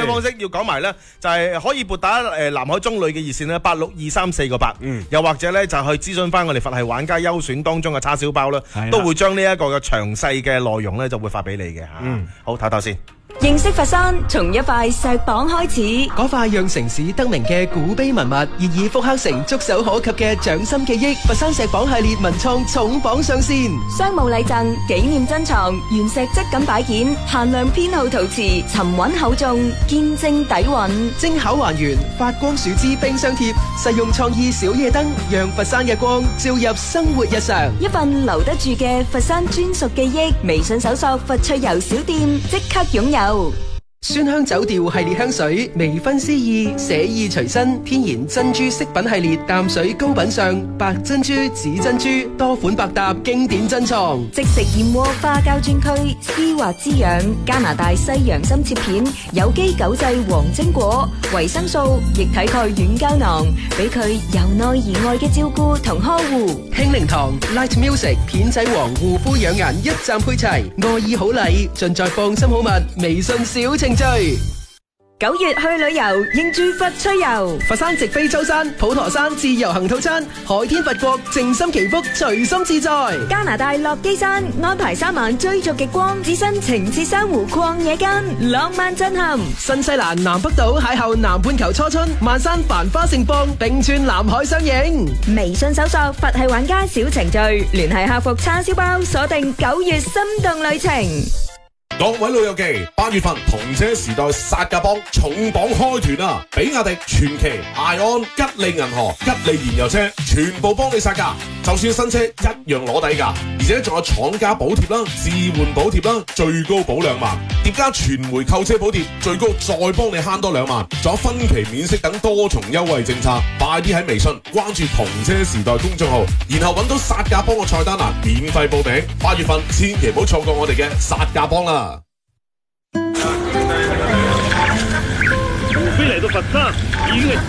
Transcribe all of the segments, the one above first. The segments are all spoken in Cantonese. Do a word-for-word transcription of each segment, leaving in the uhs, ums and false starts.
方式要講埋咧，就係可以撥打誒南海中旅嘅熱線咧，八六二三四個八，嗯，又或者咧就去諮詢翻我哋佛系玩家優選當中嘅叉燒包啦，都會將呢一個嘅詳細嘅內容咧就會發俾你嘅嚇。嗯，好，唞唞先。 認識佛山，從一塊石榜開始。 嗰塊讓城市得名嘅古碑文物，現已復刻成觸手可及嘅掌心記憶。佛山石榜系列文創重磅上線， 商務禮贈、紀念珍藏、原石質感擺件、限量編號陶瓷，沉穩厚重，見證底蘊。 精巧還原，發光樹脂冰箱貼，實用創意小夜燈，讓佛山嘅光照入生活日常。 一份留得住嘅佛山專屬記憶，微信搜索佛趣遊小店，即刻擁有。 酸香酒調系列香水，微分詩意，寫意隨身，天然珍珠飾品系列，淡水高品相，白珍珠、紫珍珠，多款百搭，經典珍藏。 即食燕窩花膠專區，絲滑滋養，加拿大西洋參切片，有機九製黃精果，維生素、液體鈣軟膠囊，俾佢由內而外嘅照顧同呵護。 輕靈堂 Light Music 片仔癀護膚養顏一站配齊，愛意好禮盡在放心好物，微信小程序。 九月去旅遊，應住佛趣遊。 佛山直飛舟山、普陀山自由行套餐，海天佛國，靜心祈福，隨心自在。 加拿大落基山安排三晚追逐極光，置身情切珊瑚曠野間，浪漫震撼。 新西蘭南北島邂逅南半球初春，萬山繁花盛放，並串南海相迎。 微信搜索佛系玩家小程序，聯繫客服叉燒包，鎖定九月心動旅程。 各位老友記，八月份同車時代殺價幫重磅開團啊！比亞迪、傳祺、艾安、吉利銀河、吉利燃油車，全部幫你殺價，就算新車一樣攞底價，而且仲有廠家補貼啦、置換補貼啦，最高保兩萬，疊加全回購車補貼，最高再幫你慳多兩萬，仲有分期免息等多重優惠政策。快啲喺微信關注同車時代公眾號，然後揾到殺價幫嘅菜單欄，免費報名。八月份千祈唔好錯過我哋嘅殺價幫啦！ 飛嚟到佛山已經係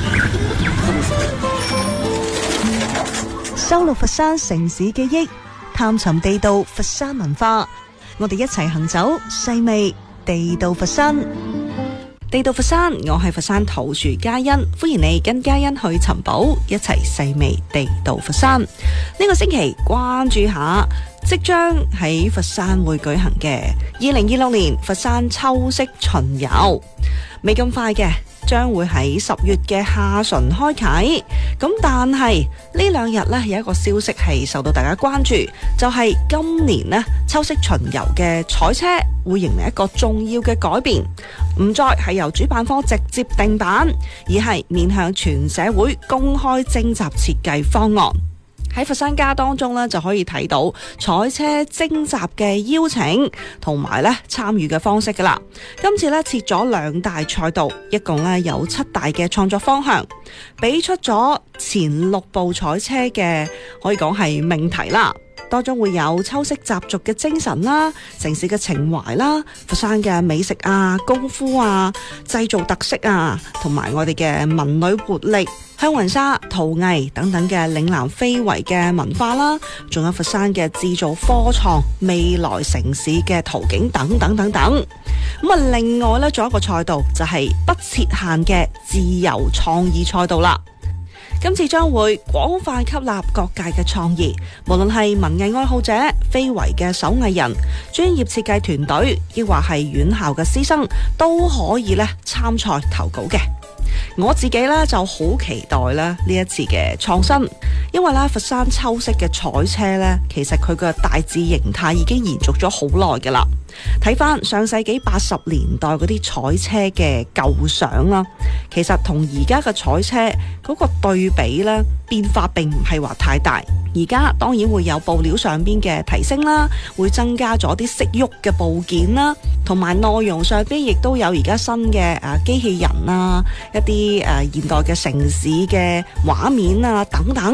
收錄佛山城市記憶，探尋地道佛山文化，我哋一齊行走細味地道佛山。地道佛山，我係佛山桃樹嘉欣，歡迎你跟嘉欣去尋寶，一齊細味地道佛山。呢、這個星期關注下即將喺佛山會舉行嘅二零二六年佛山秋色巡遊，未咁快嘅，將會喺十月嘅下旬開啟。咁但係呢兩日呢，有一個消息係受到大家關注，就係、是、今年呢秋色巡遊嘅彩車會迎嚟一個重要嘅改變，唔再係由主辦方直接定版，而係面向全社會公開徵集設計方案。喺佛山家當中咧，就可以睇到彩車徵集嘅邀請同埋咧參與嘅方式噶啦。今次咧設咗兩大賽道，一共咧有七大嘅創作方向，俾出咗前六部彩車嘅可以講係命題啦。當中會有秋色習俗嘅精神啦、城市嘅情懷啦、佛山嘅美食啊、功夫啊、製造特色啊，同埋我哋嘅文旅活力、香雲紗、陶藝等等嘅嶺南非遺嘅文化啦，仲有佛山嘅製造科創、未來城市嘅圖景等等等等。咁啊，另外咧仲有一個賽道就係不設限嘅自由創意賽道啦。今次將會廣泛吸納各界嘅創意，無論係文藝愛好者、非遺嘅手藝人、專業設計團隊，亦或係院校嘅師生，都可以咧參賽投稿嘅。我自己咧就好期待咧呢一次嘅創新，因為咧佛山秋色嘅彩車咧，其實佢嘅大致形態已經延續咗好耐㗎啦。睇翻上世紀八十年代嗰啲彩車嘅舊相啦，其實同而家嘅彩車嗰個對比咧，變化並唔係話太大。而家當然會有布料上邊嘅提升啦，會增加咗啲識喐嘅部件啦，同埋內容上邊亦都有而家新嘅誒機器人啊，一啲誒現代嘅城市嘅畫面啊等等。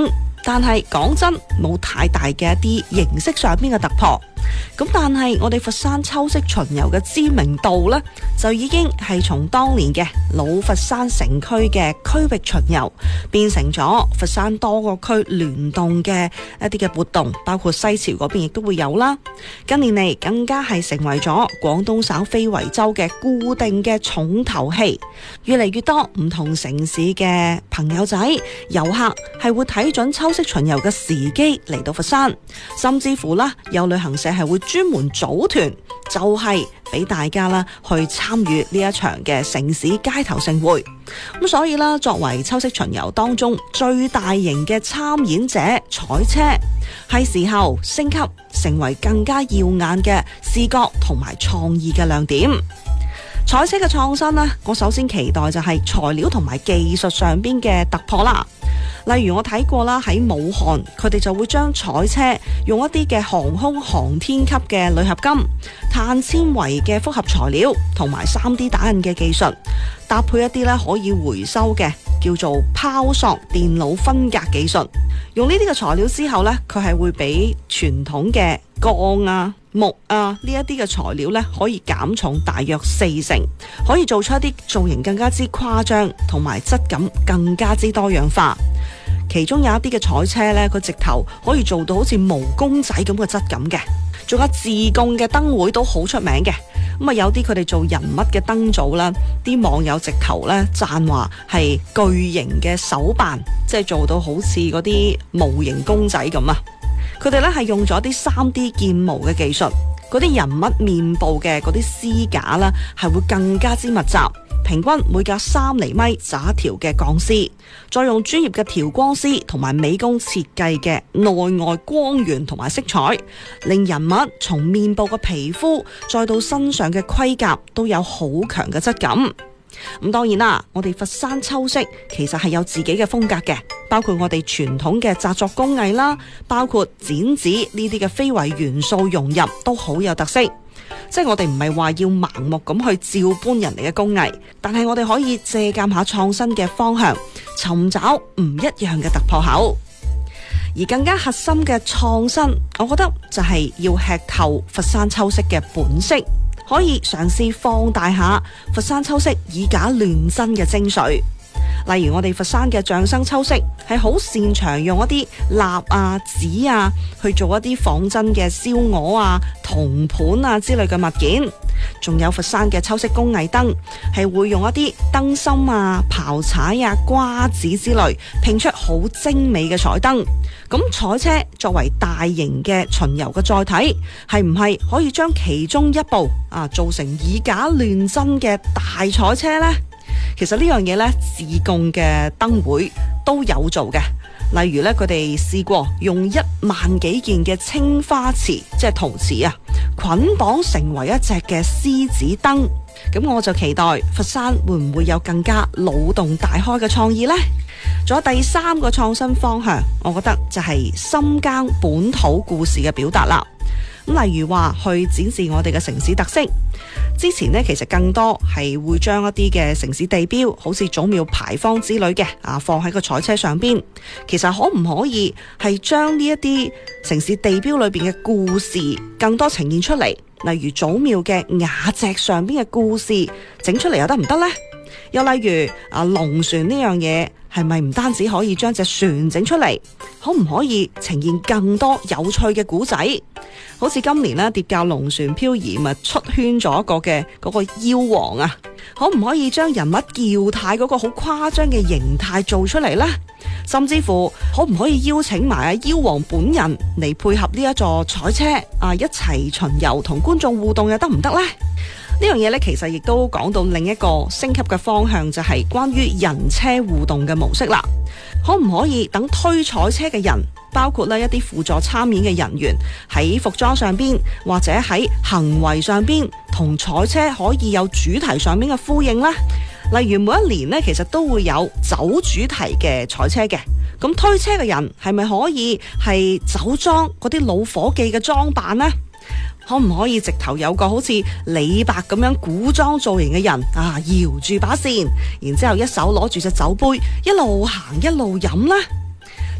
但係講真冇太大嘅一啲形式上邊嘅突破。咁但係我哋佛山秋式巡遊嘅知名度呢，就已經係從當年嘅老佛山城區嘅區域巡遊，變成咗佛山多個區聯動嘅一啲嘅活動，包括西樵嗰邊亦都會有啦。近年嚟更加係成為咗廣東省非遺州嘅固定嘅重頭戲，越嚟越多唔同城市嘅朋友仔遊客係會睇準秋式巡遊嘅時機嚟到佛山，甚至乎啦有旅行社係會專門組團，就係俾大家啦去參與呢一場嘅城市街頭盛會。咁所以啦，作為秋式巡遊當中最大型嘅參演者彩車，係時候升級成為更加耀眼嘅視覺同埋創意嘅亮點。彩車嘅創新呢，我首先期待就係材料同埋技術上邊嘅突破啦。例如我睇過啦，喺武漢佢哋就會將彩車用一啲嘅航空航天級嘅鋁合金、碳纖維嘅複合材料同埋 三 D 打印嘅技術，搭配一啲咧可以回收嘅叫做拋塑電腦分隔技術。用呢啲嘅材料之後呢，佢係會比傳統嘅鋼啊、木啊呢一啲嘅材料呢，可以減重大約四成，可以做出一啲造型更加之誇張，同埋質感更加之多樣化。其中有一啲嘅彩車呢，佢直頭可以做到好似毛公仔咁嘅質感嘅，仲有自貢嘅燈會都好出名嘅。咁啊，有啲佢哋做人物嘅燈組啦，啲網友直頭呢讚話係巨型嘅手辦，即係做到好似嗰啲模型公仔咁啊！佢哋呢係用咗啲 三 D 建模嘅技術，嗰啲人物面部嘅嗰啲絲架啦，係會更加之密集。平均每隔三厘米紮一條嘅鋼絲，再用專業嘅調光師同埋美工設計嘅內外光源同埋色彩，令人物從面部嘅皮膚再到身上嘅盔甲都有好強嘅質感。咁當然啦，我哋佛山秋式其實係有自己嘅風格嘅，包括我哋傳統嘅紮作工藝啦，包括剪紙呢啲嘅非遺元素融入都好有特色。即係我哋唔係話要盲目咁去照搬人哋嘅工藝，但係我哋可以借鑒下創新嘅方向，尋找唔一樣嘅突破口。而更加核心嘅創新，我覺得就係要吃透佛山秋式嘅本色，可以嘗試放大下佛山秋式以假亂真嘅精髓。例如我哋佛山嘅象生秋式係好擅長用一啲蠟啊、紙啊去做一啲仿真嘅燒鵝啊、銅盤啊之類嘅物件，仲有佛山嘅秋式工藝燈係會用一啲燈芯啊、刨柴啊、瓜子之類拼出好精美嘅彩燈。咁彩車作為大型嘅巡遊嘅載體，係唔係可以將其中一部啊做成以假亂真嘅大彩車呢？其實呢樣嘢呢，自貢嘅燈會都有做嘅。例如呢，佢哋試過用一萬幾件嘅青花瓷，即係陶瓷啊，捆綁成為一隻嘅獅子燈。咁我就期待佛山會唔會有更加腦洞大開嘅創意呢？仲有第三個創新方向，我覺得就係深耕本土故事嘅表達啦。咁例如話去展示我哋嘅城市特色，之前呢，其實更多係會將一啲嘅城市地標，好似祖廟牌坊之類嘅啊，放喺個彩車上邊。其實可唔可以係將呢一啲城市地標裏邊嘅故事更多呈現出嚟？例如祖廟嘅雅脊上邊嘅故事整出嚟又得唔得呢？又例如啊，龍船呢樣嘢係咪唔單止可以將隻船整出嚟，可唔可以呈現更多有趣嘅古仔？好似今年呢，疊教龍船漂移咪出圈咗一個嘅嗰個妖王啊，可唔可以將人物叫態嗰個好誇張嘅形態做出嚟呢？甚至乎可唔可以邀請埋啊妖王本人嚟配合呢一座彩車啊，一齊巡遊同觀眾互動又得唔得呢？呢樣嘢咧，其實亦都講到另一個升級嘅方向，就係關於人車互動嘅模式啦。可唔可以等推彩車嘅人，包括咧一啲輔助參演嘅人員，喺服裝上邊或者喺行為上邊，同彩車可以有主題上面嘅呼應呢？例如每一年呢，其實都會有酒主題嘅彩車嘅，咁推車嘅人係咪可以係酒莊嗰啲老伙計嘅裝扮呢？可唔可以直頭有個好似李白咁樣古裝造型嘅人啊，搖住把扇，然之後一手攞住隻酒杯，一路行一路飲呢？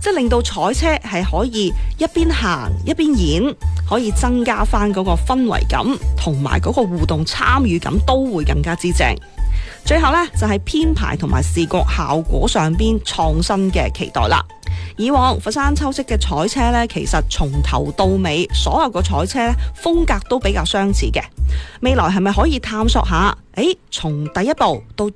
即係令到賽車係可以一邊行一邊演，可以增加翻嗰個氛圍感，同埋嗰個互動參與感都會更加之正。最後呢，就係編排同埋視覺效果上邊創新嘅期待啦。以往佛山秋色嘅賽車呢，其實從頭到尾所有個賽車呢風格都比較相似嘅。未來係咪可以探索下？誒，從第一部到